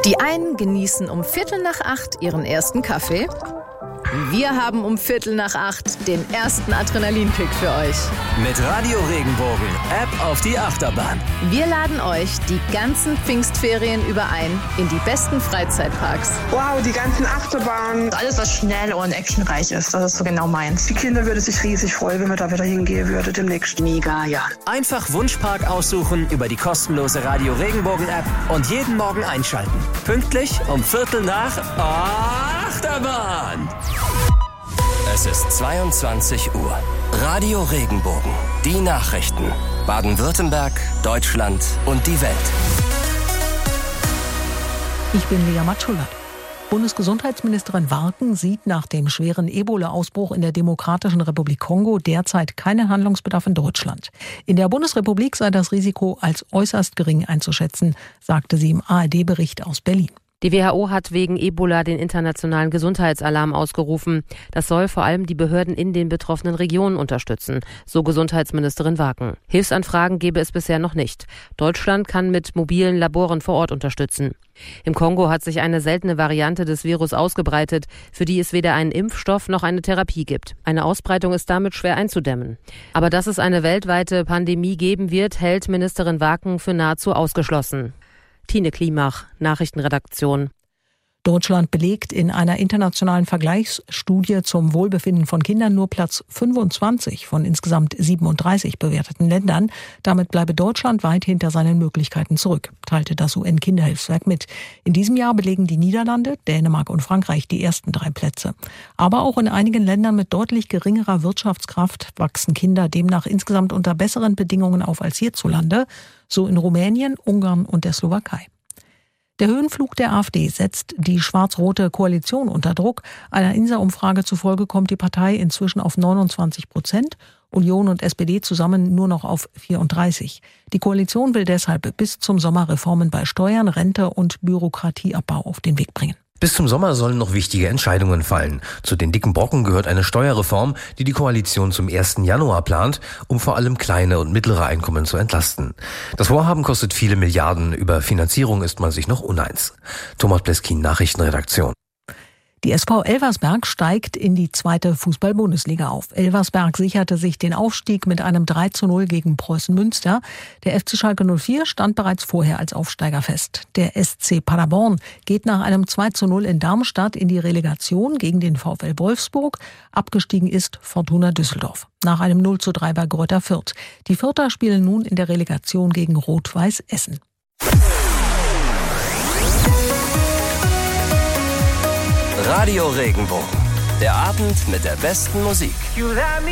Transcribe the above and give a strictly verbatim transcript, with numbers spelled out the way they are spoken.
Die einen genießen um Viertel nach acht ihren ersten Kaffee. Wir haben um Viertel nach acht den ersten Adrenalinkick für euch. Mit Radio Regenbogen, App auf die Achterbahn. Wir laden euch die ganzen Pfingstferien über ein in die besten Freizeitparks. Wow, die ganzen Achterbahnen. Alles, was schnell und actionreich ist, das ist so genau meins. Die Kinder würden sich riesig freuen, wenn wir da wieder hingehen würden demnächst. Mega, ja. Einfach Wunschpark aussuchen über die kostenlose Radio Regenbogen App und jeden Morgen einschalten. Pünktlich um Viertel nach Achterbahn. Es ist zweiundzwanzig Uhr. Radio Regenbogen. Die Nachrichten. Baden-Württemberg, Deutschland und die Welt. Ich bin Lea Matschulert. Bundesgesundheitsministerin Warken sieht nach dem schweren Ebola-Ausbruch in der Demokratischen Republik Kongo derzeit keinen Handlungsbedarf in Deutschland. In der Bundesrepublik sei das Risiko als äußerst gering einzuschätzen, sagte sie im A R D-Bericht aus Berlin. Die W H O hat wegen Ebola den internationalen Gesundheitsalarm ausgerufen. Das soll vor allem die Behörden in den betroffenen Regionen unterstützen, so Gesundheitsministerin Warken. Hilfsanfragen gebe es bisher noch nicht. Deutschland kann mit mobilen Laboren vor Ort unterstützen. Im Kongo hat sich eine seltene Variante des Virus ausgebreitet, für die es weder einen Impfstoff noch eine Therapie gibt. Eine Ausbreitung ist damit schwer einzudämmen. Aber dass es eine weltweite Pandemie geben wird, hält Ministerin Warken für nahezu ausgeschlossen. Tine Klimach, Nachrichtenredaktion. Deutschland belegt in einer internationalen Vergleichsstudie zum Wohlbefinden von Kindern nur Platz fünfundzwanzig von insgesamt siebenunddreißig bewerteten Ländern. Damit bleibe Deutschland weit hinter seinen Möglichkeiten zurück, teilte das U N-Kinderhilfswerk mit. In diesem Jahr belegen die Niederlande, Dänemark und Frankreich die ersten drei Plätze. Aber auch in einigen Ländern mit deutlich geringerer Wirtschaftskraft wachsen Kinder demnach insgesamt unter besseren Bedingungen auf als hierzulande, so in Rumänien, Ungarn und der Slowakei. Der Höhenflug der AfD setzt die schwarz-rote Koalition unter Druck. Einer INSA-Umfrage zufolge kommt die Partei inzwischen auf neunundzwanzig Prozent, Union und S P D zusammen nur noch auf vierunddreißig. Die Koalition will deshalb bis zum Sommer Reformen bei Steuern, Rente und Bürokratieabbau auf den Weg bringen. Bis zum Sommer sollen noch wichtige Entscheidungen fallen. Zu den dicken Brocken gehört eine Steuerreform, die die Koalition zum ersten Januar plant, um vor allem kleine und mittlere Einkommen zu entlasten. Das Vorhaben kostet viele Milliarden. Über Finanzierung ist man sich noch uneins. Thomas Bleskin, Nachrichtenredaktion. Die S V Elversberg steigt in die zweite Fußball-Bundesliga auf. Elversberg sicherte sich den Aufstieg mit einem drei zu null gegen Preußen Münster. Der F C Schalke null vier stand bereits vorher als Aufsteiger fest. Der S C Paderborn geht nach einem zwei zu null in Darmstadt in die Relegation gegen den VfL Wolfsburg. Abgestiegen ist Fortuna Düsseldorf. Nach einem null zu drei bei Greuther Fürth. Die Fürther spielen nun in der Relegation gegen Rot-Weiß Essen. Radio Regenbogen. Der Abend mit der besten Musik.